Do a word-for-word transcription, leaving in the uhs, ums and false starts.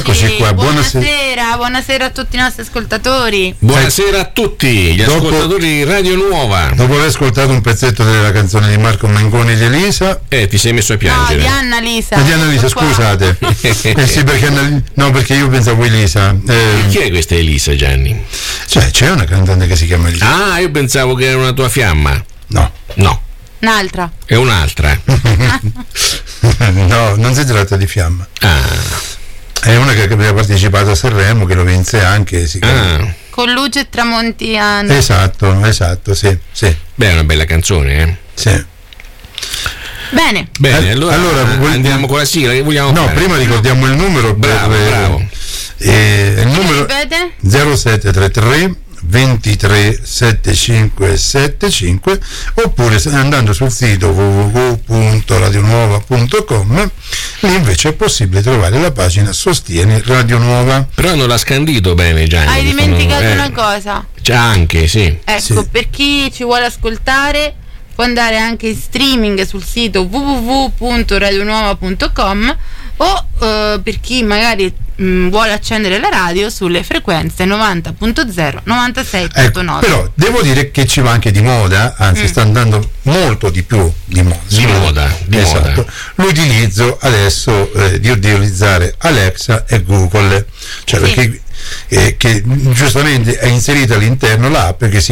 Eccoci qua, buonasera. Buonasera, buonasera a tutti i nostri ascoltatori. Buonasera a tutti gli dopo, ascoltatori di Radio Nuova. Dopo aver ascoltato un pezzetto della canzone di Marco Mengoni di Elisa, eh, ti sei messo a piangere. No, di Anna Lisa. Ah, di Anna Lisa, scusate. eh sì, perché Anna, no, perché io pensavo Elisa. Eh, Chi è questa Elisa, Gianni? Cioè, c'è una cantante che si chiama Elisa. Ah, io pensavo che era una tua fiamma. No. No. Un'altra. È un'altra. No, non si tratta di fiamma. Ah. È una che aveva partecipato a Sanremo, che lo vinse anche. Si ah. Con luce e tramonti anni. Esatto, esatto, sì, sì. Beh, è una bella canzone, eh? Sì. Bene. Bene, allora, allora andiamo con la sigla, che vogliamo no, fare? prima ricordiamo il numero. Bravo, per, bravo. Eh, il numero ripete? zero sette tre tre ventitré settantacinque settantacinque, oppure andando sul sito w w w punto radio nuova punto com. Lì invece è possibile trovare la pagina Sostieni Radio Nuova. Però non l'ha scandito bene, Gianni. Hai dimenticato eh. una cosa. C'è anche, sì. Ecco, sì. Per chi ci vuole ascoltare può andare anche in streaming sul sito w w w punto radio nuova punto com o eh, per chi magari mh, vuole accendere la radio sulle frequenze novanta punto zero, novantasei punto nove. Ecco, però devo dire che ci va anche di moda, anzi mm. sta andando molto di più di moda. Di moda, di esatto. moda. L'utilizzo adesso eh, di utilizzare Alexa e Google, cioè sì. perché eh, che giustamente è inserita all'interno l'app che si